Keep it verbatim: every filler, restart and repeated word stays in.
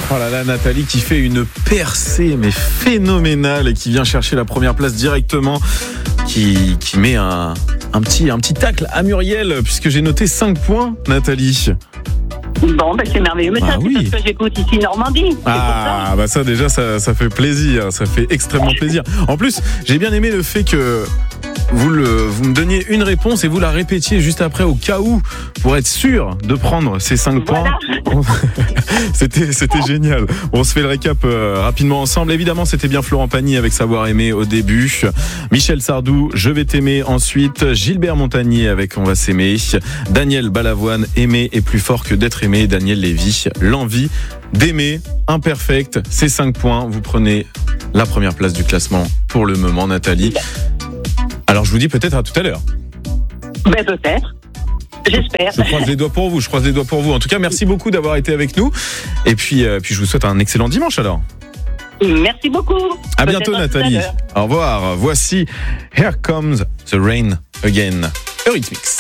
Oh là là, Nathalie qui fait une percée mais phénoménale et qui vient chercher la première place directement, qui, qui met un, un, petit, un petit tacle à Muriel, puisque j'ai noté cinq points, Nathalie. Bon, ben c'est merveilleux, mais Ah ça, oui. c'est parce que j'écoute ici Normandie. C'est Ah, pour bah ça déjà, ça, ça fait plaisir, ça fait extrêmement plaisir. En plus, j'ai bien aimé le fait que vous, le, vous me donniez une réponse et vous la répétiez juste après au cas où, pour être sûr de prendre ces cinq Voilà. points. c'était, c'était génial. On se fait le récap euh, rapidement ensemble. Évidemment, c'était bien Florent Pagny avec Savoir aimer au début. Michel Sardou, Je vais t'aimer ensuite. Gilbert Montagnier avec On va s'aimer. Daniel Balavoine, Aimer est plus fort que d'être aimé. Daniel Lévy, L'envie d'aimer. Imperfect, c'est cinq points. Vous prenez la première place du classement pour le moment, Nathalie. Alors je vous dis peut-être à tout à l'heure. Ben peut-être. J'espère. Je croise les doigts pour vous, je croise les doigts pour vous. En tout cas, merci beaucoup d'avoir été avec nous. Et puis, euh, puis je vous souhaite un excellent dimanche alors. Merci beaucoup. À Peut-être bientôt à tout à Nathalie. l'heure. Au revoir. Voici Here Comes the Rain Again. Eurythmics.